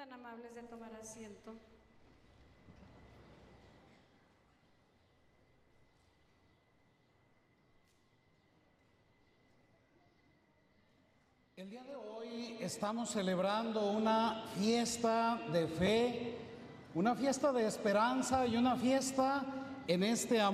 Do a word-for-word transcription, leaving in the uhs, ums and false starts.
tan amables de tomar asiento. El día de hoy estamos celebrando una fiesta de fe, una fiesta de esperanza y una fiesta en este amor.